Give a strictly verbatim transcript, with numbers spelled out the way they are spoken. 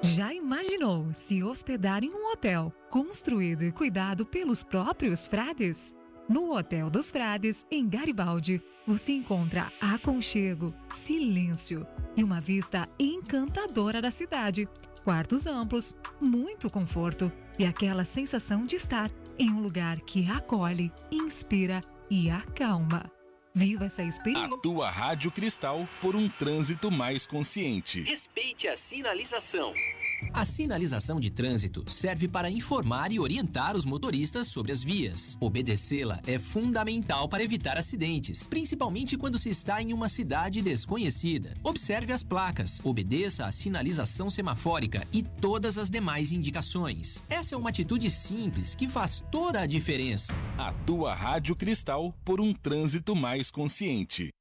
Já imaginou se hospedar em um hotel construído e cuidado pelos próprios frades? No Hotel dos Frades, em Garibaldi, você encontra aconchego, silêncio e uma vista encantadora da cidade. Quartos amplos, muito conforto e aquela sensação de estar em um lugar que acolhe, inspira e acalma. Viva essa experiência. A tua Rádio Cristal por um trânsito mais consciente. Respeite a sinalização. A sinalização de trânsito serve para informar e orientar os motoristas sobre as vias. Obedecê-la é fundamental para evitar acidentes, principalmente quando se está em uma cidade desconhecida. Observe as placas, obedeça a sinalização semafórica e todas as demais indicações. Essa é uma atitude simples que faz toda a diferença. A tua Rádio Cristal por um trânsito mais consciente.